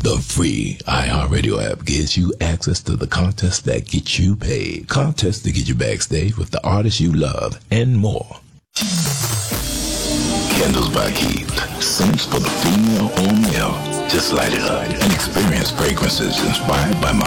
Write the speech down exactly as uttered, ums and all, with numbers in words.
The free iHeartRadio app gives you access to the contests that get you paid, contests to get you backstage with the artists you love, and more. Candles by Keith. Scents for the female or male. Just light it up and experience fragrances inspired by my